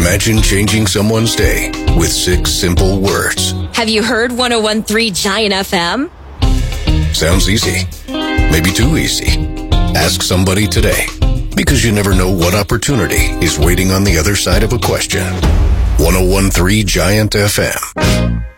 Imagine changing someone's day with 6 simple words. Have you heard 101.3 Giant FM? Sounds easy. Maybe too easy. Ask somebody today, because you never know what opportunity is waiting on the other side of a question. 101.3 Giant FM.